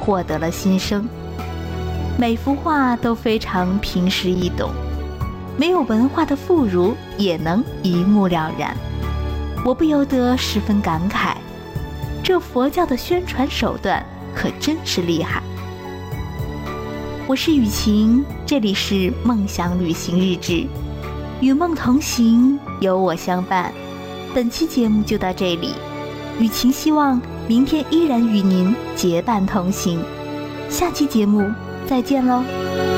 获得了新生。每幅画都非常平实易懂，没有文化的妇孺也能一目了然。我不由得十分感慨，这佛教的宣传手段可真是厉害。我是雨晴，这里是梦想旅行日志，与梦同行，有我相伴。本期节目就到这里，雨晴希望明天依然与您结伴同行。下期节目再见喽。